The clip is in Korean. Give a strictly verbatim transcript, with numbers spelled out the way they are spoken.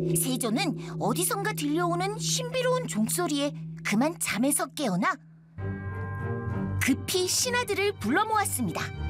세조는 어디선가 들려오는 신비로운 종소리에 그만 잠에서 깨어나 급히 신하들을 불러 모았습니다.